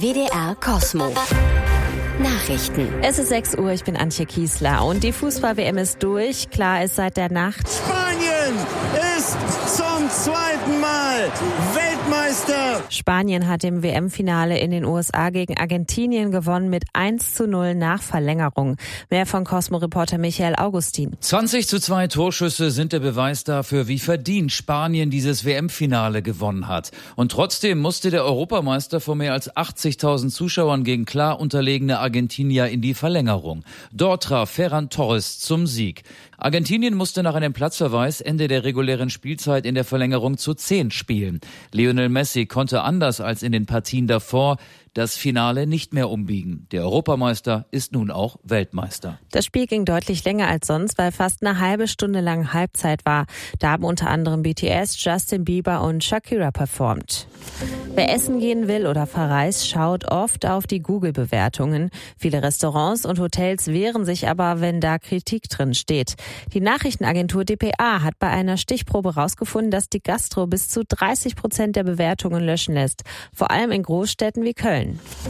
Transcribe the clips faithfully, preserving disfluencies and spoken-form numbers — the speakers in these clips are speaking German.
W D R Kosmo. Nachrichten. Es ist sechs Uhr, ich bin Antje Kiesler und die Fußball-W M ist durch. Klar ist seit der Nacht: Spanien ist zum zweiten Mal Weltmeister. Spanien hat im W M-Finale in den U S A gegen Argentinien gewonnen mit eins zu null nach Verlängerung. Mehr von Cosmo-Reporter Michael Augustin. zwanzig zu zwei Torschüsse sind der Beweis dafür, wie verdient Spanien dieses W M-Finale gewonnen hat. Und trotzdem musste der Europameister vor mehr als achtzigtausend Zuschauern gegen klar unterlegene Argentinier in die Verlängerung. Dort traf Ferran Torres zum Sieg. Argentinien musste nach einem Platzverweis Ende der regulären Spielzeit in der Verlängerung zu zehn spielen. Lionel Messi konnte anders als in den Partien davor das Finale nicht mehr umbiegen. Der Europameister ist nun auch Weltmeister. Das Spiel ging deutlich länger als sonst, weil fast eine halbe Stunde lang Halbzeit war. Da haben unter anderem B T S, Justin Bieber und Shakira performt. Wer essen gehen will oder verreist, schaut oft auf die Google-Bewertungen. Viele Restaurants und Hotels wehren sich aber, wenn da Kritik drin steht. Die Nachrichtenagentur D P A hat bei einer Stichprobe herausgefunden, dass die Gastro bis zu dreißig Prozent der Bewertungen löschen lässt. Vor allem in Großstädten wie Köln.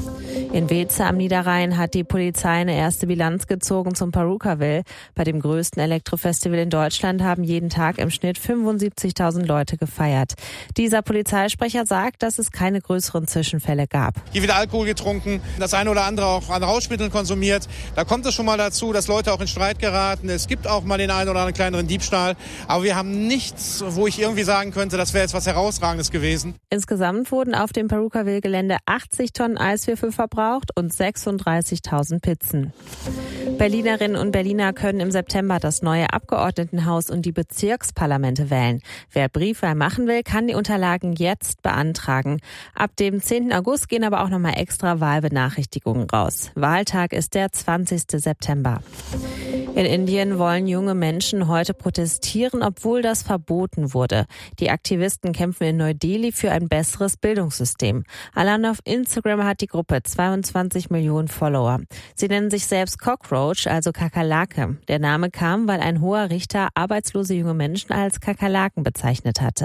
In Weeze am Niederrhein hat die Polizei eine erste Bilanz gezogen zum Perukaville. Bei dem größten Elektrofestival in Deutschland haben jeden Tag im Schnitt fünfundsiebzigtausend Leute gefeiert. Dieser Polizeisprecher sagt, dass es keine größeren Zwischenfälle gab. Hier wird Alkohol getrunken, das eine oder andere auch an Rauschmitteln konsumiert. Da kommt es schon mal dazu, dass Leute auch in Streit geraten. Es gibt auch mal den einen oder anderen kleineren Diebstahl. Aber wir haben nichts, wo ich irgendwie sagen könnte, das wäre jetzt was Herausragendes gewesen. Insgesamt wurden auf dem Perukaville-Gelände achtzig Tonnen Eiswürfel verbraucht und sechsunddreißigtausend Pizzen. Berlinerinnen und Berliner können im September das neue Abgeordnetenhaus und die Bezirksparlamente wählen. Wer Briefwahl machen will, kann die Unterlagen jetzt beantragen. Ab dem zehnten August gehen aber auch nochmal extra Wahlbenachrichtigungen raus. Wahltag ist der zwanzigsten September. In Indien wollen junge Menschen heute protestieren, obwohl das verboten wurde. Die Aktivisten kämpfen in Neu-Delhi für ein besseres Bildungssystem. Allein auf Instagram hat die Gruppe zweiundzwanzig Millionen Follower. Sie nennen sich selbst Cockroach, also Kakerlake. Der Name kam, weil ein hoher Richter arbeitslose junge Menschen als Kakerlaken bezeichnet hatte.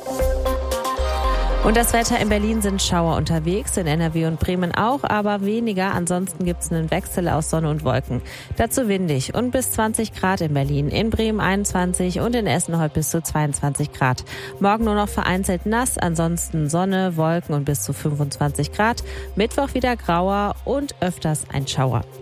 Und das Wetter: in Berlin sind Schauer unterwegs, in N R W und Bremen auch, aber weniger. Ansonsten gibt es einen Wechsel aus Sonne und Wolken. Dazu windig und bis zwanzig Grad in Berlin, in Bremen einundzwanzig und in Essen heute bis zu zweiundzwanzig Grad. Morgen nur noch vereinzelt nass, ansonsten Sonne, Wolken und bis zu fünfundzwanzig Grad. Mittwoch wieder grauer und öfters ein Schauer.